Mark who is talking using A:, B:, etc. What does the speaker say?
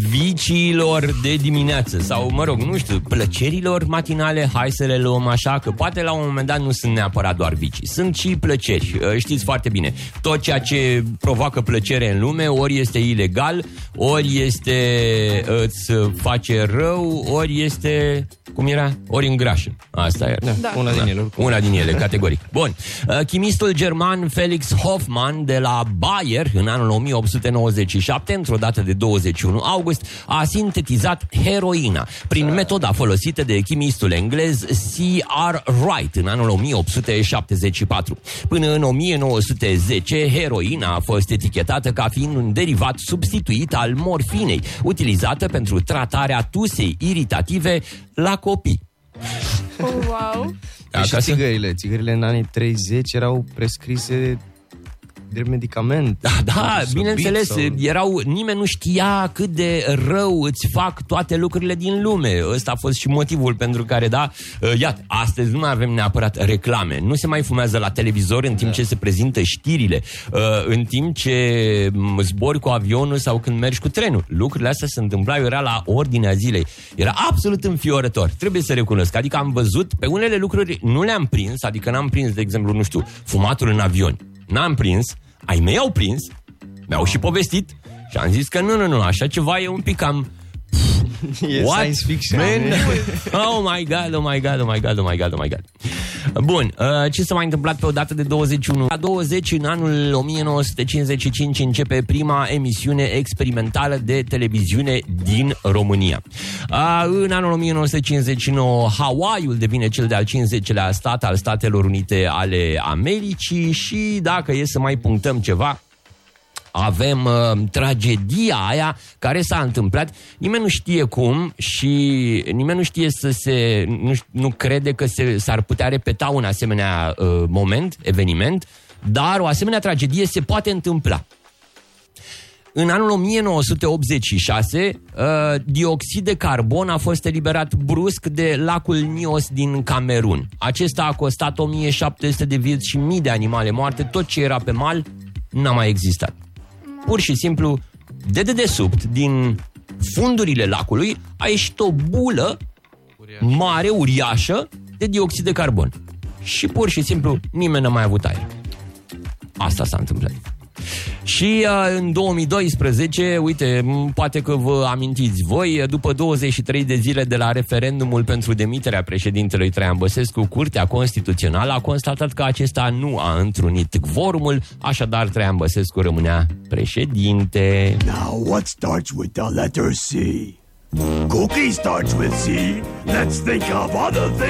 A: viciilor de dimineață sau, mă rog, nu știu, plăcerilor matinale, hai să le luăm așa, că poate la un moment dat nu sunt neapărat doar vicii, sunt și plăceri. Știți foarte bine, tot ceea ce provoacă plăcere în lume ori este ilegal, ori îți face rău, ori este, cum era? Ori îngrașă. Asta era.
B: Da. Una din ele,
A: categoric. Bun. Chimistul german Felix Hoffmann de la Bayer în anul 1897, într-o dată de 21 august, a sintetizat heroina prin metoda folosită de chimistul englez C.R. Wright în anul 1874. Până în 1910, heroina a fost etichetată ca fiind un derivat substituit al morfinei, utilizată pentru tratarea tusei iritative la copii.
C: Oh, wow!
B: Și țigările în anii 30 erau prescrise de medicament.
A: Da, bineînțeles, nimeni nu știa cât de rău îți fac toate lucrurile din lume. Ăsta a fost și motivul pentru care, iată, astăzi nu mai avem neapărat reclame. Nu se mai fumează la televizor în timp ce se prezintă știrile, în timp ce zbori cu avionul sau când mergi cu trenul. Lucrurile astea se întâmplau, era la ordinea zilei. Era absolut înfiorător, trebuie să recunosc. Adică am văzut, pe unele lucruri nu le-am prins, adică n-am prins, de exemplu, nu știu, fumatul în avion. N-am prins, ai mei au prins, mi-au și povestit și am zis că nu, așa ceva e un pic cam...
B: E science fiction.
A: Oh my god. Bun, ce s-a mai întâmplat pe o dată de 21? La 20, în anul 1955, începe prima emisiune experimentală de televiziune din România. În anul 1959, Hawaii-ul devine cel de-al 50-lea stat al Statelor Unite ale Americii și dacă e să mai punctăm ceva, avem tragedia aia care s-a întâmplat. Nimeni nu știe cum și nimeni nu știe nu crede că s-ar putea repeta un asemenea eveniment, dar o asemenea tragedie se poate întâmpla. În anul 1986, dioxid de carbon a fost eliberat brusc de lacul Nios din Camerun. Acesta a costat 1700 de vieți și mii de animale moarte. Tot ce era pe mal n-a mai existat. Pur și simplu, de dedesubt, din fundurile lacului, a ieșit o bulă mare, uriașă, de dioxid de carbon. Și pur și simplu, nimeni n-a mai avut aer. Asta s-a întâmplat. Și în 2012, uite, poate că vă amintiți voi, după 23 de zile de la referendumul pentru demiterea președintelui Traian Băsescu, Curtea Constituțională a constatat că acesta nu a întrunit quorumul, așadar Traian Băsescu rămânea președinte.
D: Now what starts with the letter C? Cookie starts with C. Let's think of other things.